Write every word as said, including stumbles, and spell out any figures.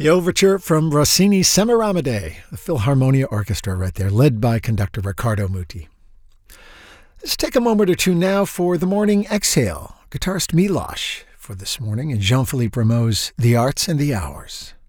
The overture from Rossini's Semiramide, the Philharmonia Orchestra right there, led by conductor Riccardo Muti. Let's take a moment or two now for The Morning Exhale, guitarist Milosh for this morning, and Jean-Philippe Rameau's The Arts and the Hours.